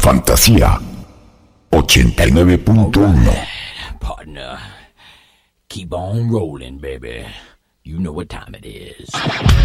Fantasía 89.1. Partner, keep on rolling, baby. You know what time it is.